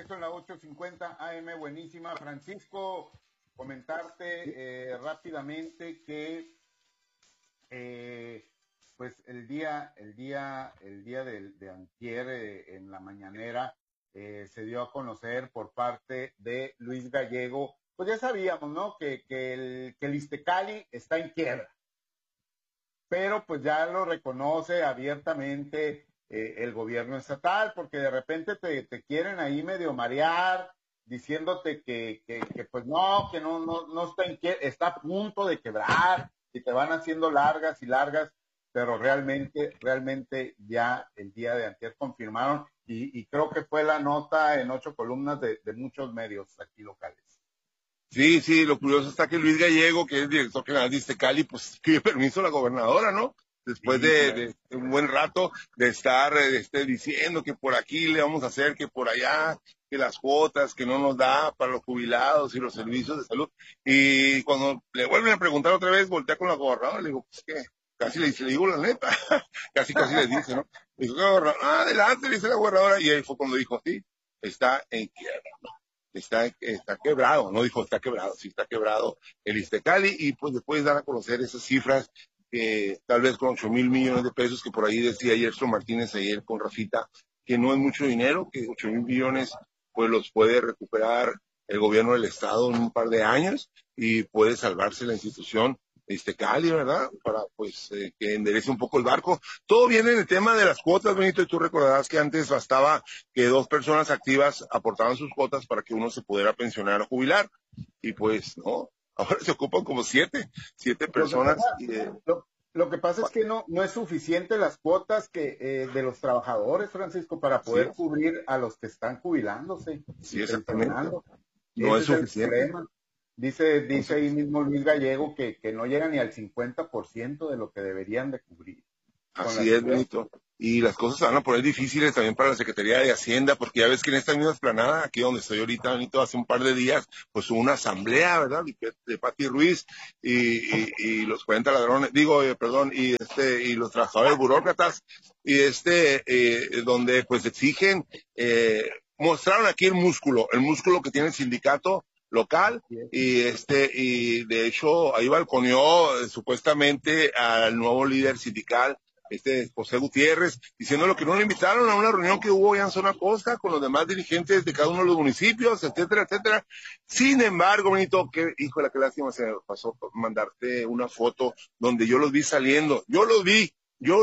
regreso en la 8:50 AM, buenísima. Francisco, comentarte rápidamente que pues el día de antier en la mañanera se dio a conocer por parte de Luis Gallego, pues ya sabíamos, ¿no? Que el Iztecali está en quiebra, pero pues ya lo reconoce abiertamente el gobierno estatal, porque de repente te quieren ahí medio marear, diciéndote que pues no está a punto de quebrar, y te van haciendo largas y largas, pero realmente ya el día de antier confirmaron, y creo que fue la nota en 8 columnas de muchos medios aquí locales. Sí, lo curioso está que Luis Gallego, que es director general de Iztecali, pues pide permiso a la gobernadora, ¿no? Después de un buen rato de estar diciendo que por aquí le vamos a hacer, que por allá, que las cuotas, que no nos da para los jubilados y los servicios de salud. Y cuando le vuelven a preguntar otra vez, voltea con la gobernadora, le digo, pues que casi le digo la neta, casi le dice, ¿no? Le dijo, adelante, dice la gobernadora, y ahí fue cuando dijo, sí, está en quiebra, ¿no? Está quebrado, no dijo está quebrado, sí está quebrado el Iztecali, y pues después dar a conocer esas cifras que tal vez con 8,000 millones de pesos, que por ahí decía Yerso Martínez ayer con Rafita, que no es mucho dinero, que 8,000 millones pues los puede recuperar el gobierno del estado en un par de años y puede salvarse la institución Iztecali, ¿verdad? Para pues que enderece un poco el barco. Todo viene en el tema de las cuotas, Benito, y tú recordarás que antes bastaba que 2 personas activas aportaban sus cuotas para que uno se pudiera pensionar o jubilar, y pues no, ahora se ocupan como 7 personas. Lo que pasa es que no es suficiente las cuotas de los trabajadores, Francisco, para poder cubrir a los que están jubilándose. Sí, exactamente. No es suficiente. Dice ahí mismo Luis Gallego que no llega ni al 50% de lo que deberían de cubrir. Así es, Benito. Y las cosas se van a poner difíciles también para la Secretaría de Hacienda, porque ya ves que en esta misma explanada, aquí donde estoy ahorita, Benito, hace un par de días, pues hubo una asamblea, ¿verdad? De Pati Ruiz y los 40 ladrones, y los trabajadores burócratas, donde pues exigen, mostraron aquí el músculo que tiene el sindicato local, y de hecho ahí balconeó supuestamente al nuevo líder sindical, José Gutiérrez, diciéndole que no le invitaron a una reunión que hubo ya en Zona Costa con los demás dirigentes de cada uno de los municipios, etcétera, etcétera. Sin embargo, Benito, híjole, qué lástima se me pasó mandarte una foto donde yo los vi saliendo, yo los vi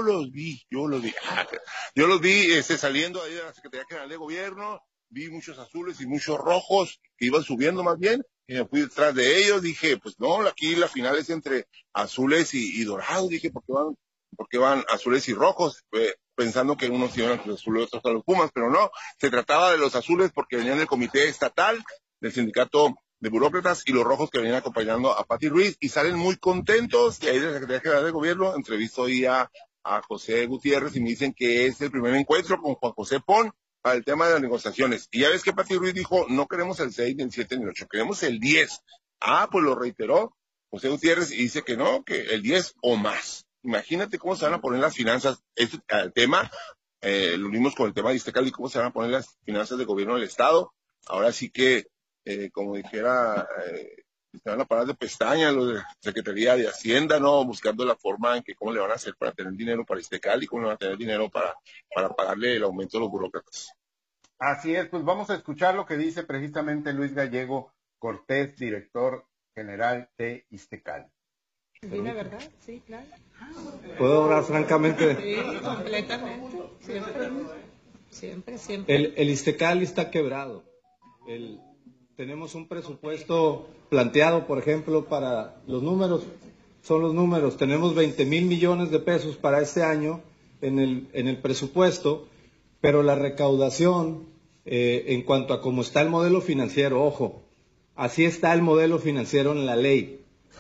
saliendo ahí de la Secretaría General de Gobierno. Vi muchos azules y muchos rojos que iban subiendo más bien, y me fui detrás de ellos. Dije, pues no, aquí la final es entre azules y dorados. Dije, ¿por qué van azules y rojos? Pensando que unos iban a los azules y otros a los Pumas, pero no, se trataba de los azules porque venían del comité estatal del sindicato de burócratas, y los rojos que venían acompañando a Pati Ruiz, y salen muy contentos. Y ahí de la Secretaría General de Gobierno entrevisto hoy a José Gutiérrez, y me dicen que es el primer encuentro con Juan José Pon para el tema de las negociaciones. Y ya ves que Pati Ruiz dijo, no queremos el 6, ni el 7, ni el 8, queremos el 10. Pues lo reiteró José Gutiérrez y dice que no, que el 10 o más. Imagínate cómo se van a poner las finanzas. El tema, lo vimos con el tema de Iztecali, cómo se van a poner las finanzas del gobierno del estado. Ahora sí que, como dijera, se van a parar de pestaña los de la Secretaría de Hacienda, ¿no? Buscando la forma en que cómo le van a hacer para tener dinero para Iztecali, cómo le van a tener dinero para pagarle el aumento a los burócratas. Así es, pues vamos a escuchar lo que dice precisamente Luis Gallego Cortés, director general de Iztecali. Dime verdad, sí, claro. ¿Puedo hablar francamente? Sí, completamente, siempre. El Iztecali está quebrado. Tenemos un presupuesto planteado, por ejemplo, para los números, son los números. Tenemos 20,000 millones de pesos para este año en el presupuesto, pero la recaudación, en cuanto a cómo está el modelo financiero, ojo, así está el modelo financiero en la ley.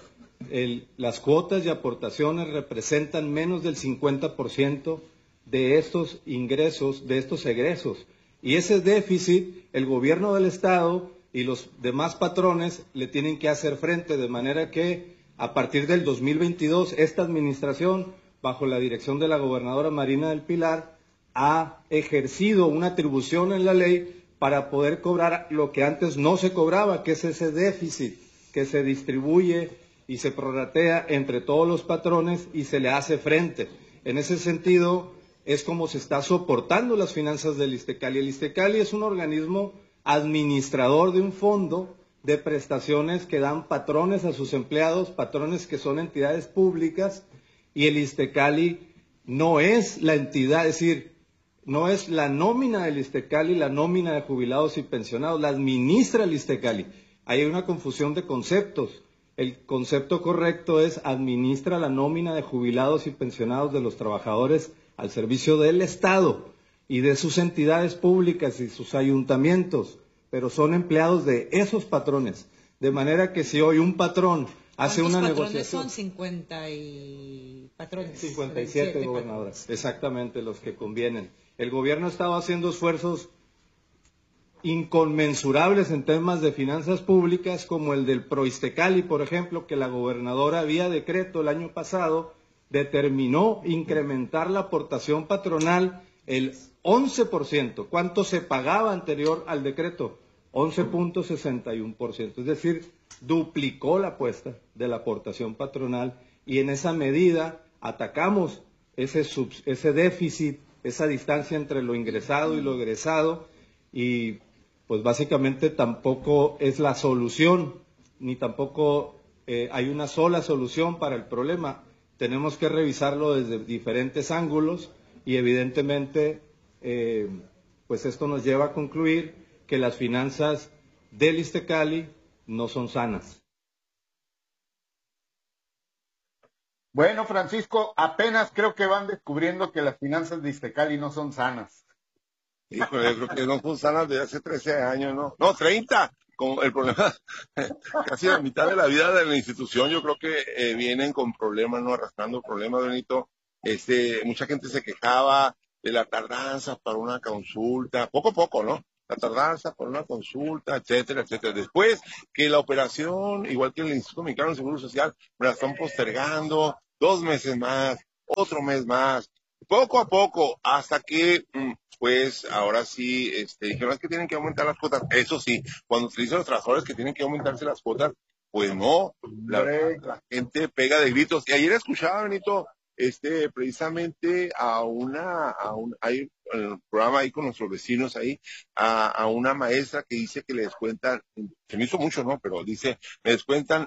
Las cuotas y aportaciones representan menos del 50% de estos ingresos, de estos egresos. Y ese déficit, el gobierno del estado y los demás patrones le tienen que hacer frente, de manera que a partir del 2022, esta administración, bajo la dirección de la gobernadora Marina del Pilar, ha ejercido una atribución en la ley para poder cobrar lo que antes no se cobraba, que es ese déficit que se distribuye y se prorratea entre todos los patrones y se le hace frente. En ese sentido, es como se está soportando las finanzas del ISTECALI. El ISTECALI es un organismo administrador de un fondo de prestaciones que dan patrones a sus empleados, patrones que son entidades públicas, y el ISTECALI no es la entidad, es decir, no es la nómina del ISTECALI, la nómina de jubilados y pensionados, la administra el ISTECALI. Hay una confusión de conceptos. El concepto correcto es administra la nómina de jubilados y pensionados de los trabajadores al servicio del Estado y de sus entidades públicas y sus ayuntamientos, pero son empleados de esos patrones. De manera que si hoy un patrón hace una negociación... Son 50 y patrones. 57 gobernadoras, exactamente, los que convienen. El gobierno ha estado haciendo esfuerzos inconmensurables en temas de finanzas públicas, como el del ProISTECALI, por ejemplo, que la gobernadora vía decreto el año pasado determinó incrementar la aportación patronal el 11%. ¿Cuánto se pagaba anterior al decreto? 11.61%. Es decir, duplicó la apuesta de la aportación patronal y en esa medida atacamos ese déficit, esa distancia entre lo ingresado y lo egresado, y pues básicamente tampoco es la solución, ni tampoco hay una sola solución para el problema. Tenemos que revisarlo desde diferentes ángulos y evidentemente pues esto nos lleva a concluir que las finanzas del ISTECALI no son sanas. Bueno, Francisco, apenas creo que van descubriendo que las finanzas de ISTECALI no son sanas. Híjole, creo que no son sanas desde hace 13 años, ¿no? No, 30. Como el problema, casi la mitad de la vida de la institución, yo creo que vienen con problemas, ¿no? Arrastrando problemas, Benito. Mucha gente se quejaba de la tardanza para una consulta, poco a poco, ¿no? La tardanza para una consulta, etcétera, etcétera. Después que la operación, igual que el Instituto Mexicano de Seguro Social, me la están postergando 2 meses más, otro mes más, poco a poco, hasta que, pues, ahora sí, dijeron que tienen que aumentar las cuotas. Eso sí, cuando se dicen los trabajadores que tienen que aumentarse las cuotas, pues no, la gente pega de gritos. Y ayer escuchaba, Benito, precisamente hay un programa ahí con nuestros vecinos ahí, a una maestra que dice que le descuentan, se me hizo mucho, ¿no? Pero dice, me descuentan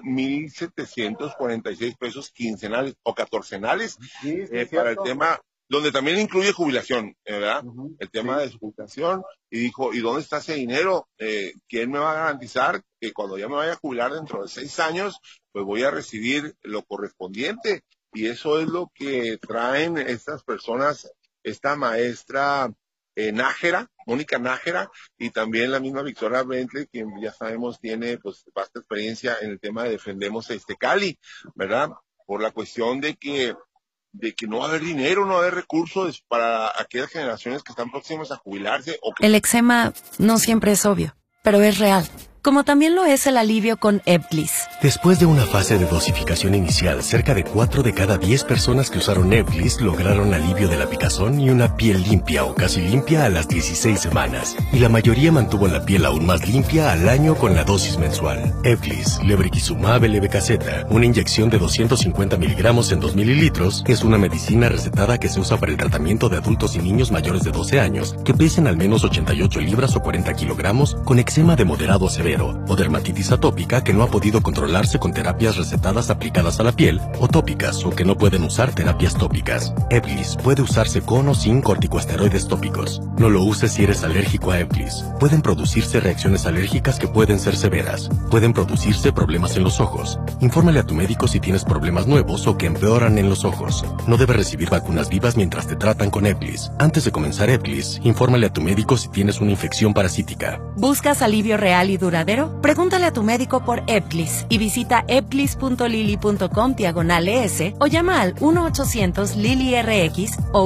1,746 pesos quincenales o catorcenales, Sí, para el tema, donde también incluye jubilación, ¿verdad? Uh-huh. El tema de jubilación, y dijo, ¿y dónde está ese dinero? ¿Quién me va a garantizar que cuando ya me vaya a jubilar dentro de 6 años, pues voy a recibir lo correspondiente? Y eso es lo que traen estas personas, esta maestra Nájera, Mónica Nájera, y también la misma Victoria Bentley, quien ya sabemos tiene pues vasta experiencia en el tema de Defendemos a ISTECALI, ¿verdad? Por la cuestión de que no va a haber dinero, no va a haber recursos para aquellas generaciones que están próximas a jubilarse. El eczema no siempre es obvio, pero es real. Como también lo es el alivio con Ebglyss. Después de una fase de dosificación inicial, cerca de 4 de cada 10 personas que usaron Ebglyss lograron alivio de la picazón y una piel limpia o casi limpia a las 16 semanas. Y la mayoría mantuvo la piel aún más limpia al año con la dosis mensual. Ebglyss, lebrikizumab LB-Caseta, una inyección de 250 miligramos en 2 mililitros, es una medicina recetada que se usa para el tratamiento de adultos y niños mayores de 12 años que pesen al menos 88 libras o 40 kilogramos con eczema de moderado a severo o dermatitis atópica que no ha podido controlarse con terapias recetadas aplicadas a la piel o tópicas o que no pueden usar terapias tópicas. Ebglyss puede usarse con o sin corticosteroides tópicos. No lo uses si eres alérgico a Ebglyss. Pueden producirse reacciones alérgicas que pueden ser severas. Pueden producirse problemas en los ojos. Infórmale a tu médico si tienes problemas nuevos o que empeoran en los ojos. No debes recibir vacunas vivas mientras te tratan con Ebglyss. Antes de comenzar Ebglyss, infórmale a tu médico si tienes una infección parasítica. ¿Buscas alivio real y duradero? Pregúntale a tu médico por Ebglyss y visita ebglyss.lily.com/ES o llama al 1-800-LILY-RX o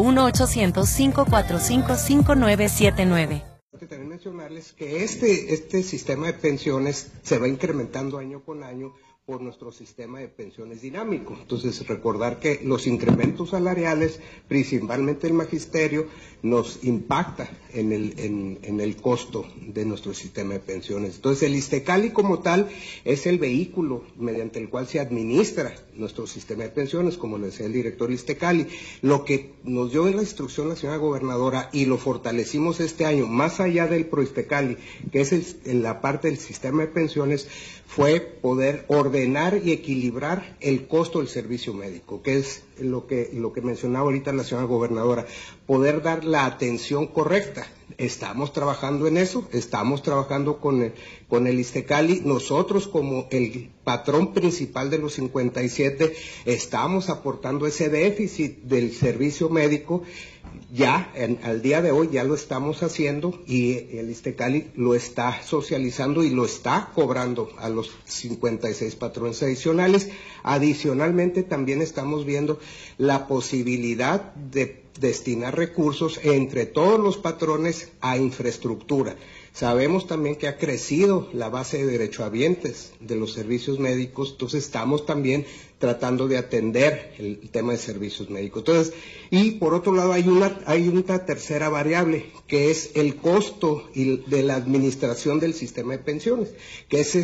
1-800-545-5979. También mencionarles que este sistema de pensiones se va incrementando año con año por nuestro sistema de pensiones dinámico. Entonces, recordar que los incrementos salariales, principalmente el magisterio, nos impacta en el costo de nuestro sistema de pensiones. Entonces, el ISSSTECALI como tal es el vehículo mediante el cual se administra nuestro sistema de pensiones, como le decía el director ISSSTECALI. Lo que nos dio en la instrucción la señora gobernadora y lo fortalecimos este año, más allá del ProISSSTECALI, que es la parte del sistema de pensiones, fue poder ordenar y equilibrar el costo del servicio médico, que es lo que mencionaba ahorita la señora gobernadora, poder dar la atención correcta. Estamos trabajando en eso, estamos trabajando con el ISSSTECALI. Nosotros, como el patrón principal de los 57, estamos aportando ese déficit del servicio médico. Ya, al día de hoy ya lo estamos haciendo y el ISSSTECALI lo está socializando y lo está cobrando a los 56 patrones adicionales. Adicionalmente, también estamos viendo la posibilidad de destinar recursos entre todos los patrones a infraestructura. Sabemos también que ha crecido la base de derechohabientes de los servicios médicos, entonces estamos también tratando de atender el tema de servicios médicos. Entonces, y por otro lado hay una tercera variable, que es el costo de la administración del sistema de pensiones, que ese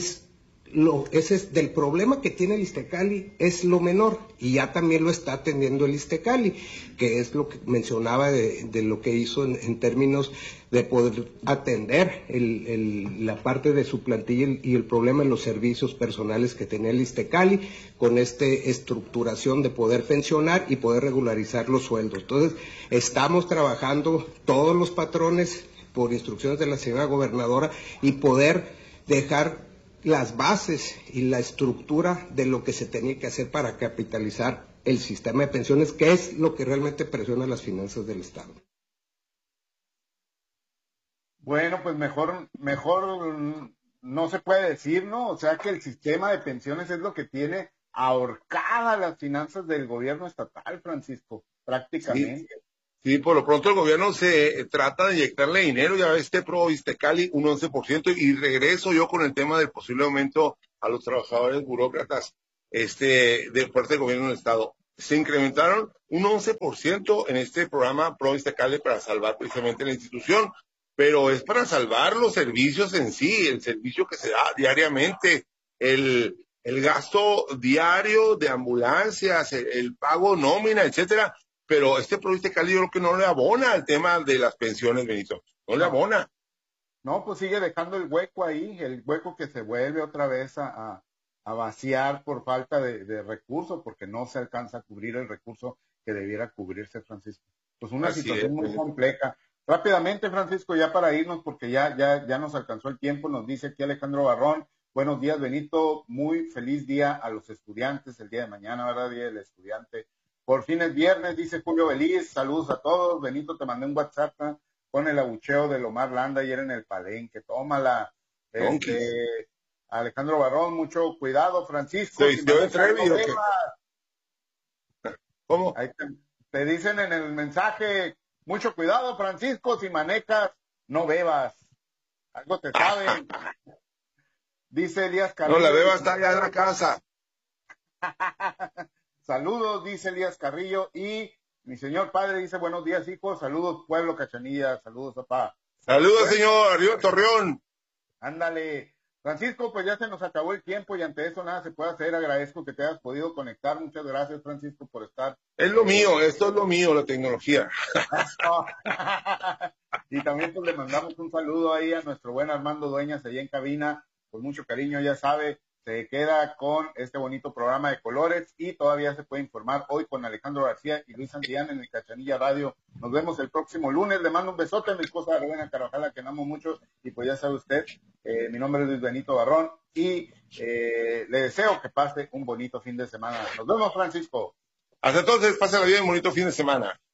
es del problema que tiene el ISSSTECALI, es lo menor, y ya también lo está atendiendo el ISSSTECALI, que es lo que mencionaba de lo que hizo en términos de poder atender la parte de su plantilla y el problema en los servicios personales que tenía el ISSSTECALI, con esta estructuración de poder pensionar y poder regularizar los sueldos. Entonces, estamos trabajando todos los patrones por instrucciones de la señora gobernadora y poder dejar las bases y la estructura de lo que se tenía que hacer para capitalizar el sistema de pensiones, que es lo que realmente presiona las finanzas del Estado. Bueno, pues mejor no se puede decir, ¿no? O sea que el sistema de pensiones es lo que tiene ahorcadas las finanzas del gobierno estatal, Francisco, prácticamente. Sí, por lo pronto el gobierno se trata de inyectarle dinero, ya ves, ProISSSTECALI un 11%, y regreso yo con el tema del posible aumento a los trabajadores burócratas de parte del gobierno del Estado. Se incrementaron un 11% en este programa ProISSSTECALI para salvar precisamente la institución, pero es para salvar los servicios en sí, el servicio que se da diariamente, el gasto diario de ambulancias, el pago nómina, etcétera. Pero ProISSSTECALI yo creo que no le abona al tema de las pensiones, Benito. No le abona. No, pues sigue dejando el hueco ahí, el hueco que se vuelve otra vez a vaciar por falta de recursos, porque no se alcanza a cubrir el recurso que debiera cubrirse, Francisco. Pues una situación muy compleja. Rápidamente, Francisco, ya para irnos, porque ya nos alcanzó el tiempo, nos dice aquí Alejandro Barrón. Buenos días, Benito. Muy feliz día a los estudiantes el día de mañana, ¿verdad? Día del estudiante. Por fin es viernes, dice Julio Beliz. Saludos a todos. Benito, te mandé un WhatsApp con el abucheo de Omar Landa ayer en el Palenque. Tómala. Alejandro Barrón, mucho cuidado, Francisco. ¿Cómo? Ahí te dicen en el mensaje, mucho cuidado, Francisco, si manejas, no bebas. Algo te saben. Dice Elías Carrillo. No, la beba está allá en la casa. Saludos, dice Elías Carrillo, y mi señor padre dice, buenos días, hijos, saludos, pueblo Cachanilla, saludos, papá. Saludos, señor, arriba Torreón. Ándale. Francisco, pues ya se nos acabó el tiempo y ante eso nada se puede hacer. Agradezco que te hayas podido conectar. Muchas gracias, Francisco, por estar. Es lo mío, esto es lo mío, la tecnología. Y también pues le mandamos un saludo ahí a nuestro buen Armando Dueñas allá en cabina, con mucho cariño, ya sabe. Se queda con este bonito programa de colores y todavía se puede informar hoy con Alejandro García y Luis Santillán en el Cachanilla Radio. Nos vemos el próximo lunes. Le mando un besote a mi esposa Rubén Carvajal, a quien amo mucho, y pues ya sabe usted, mi nombre es Luis Benito Barrón y le deseo que pase un bonito fin de semana. Nos vemos, Francisco. Hasta entonces, pásala bien, un bonito fin de semana.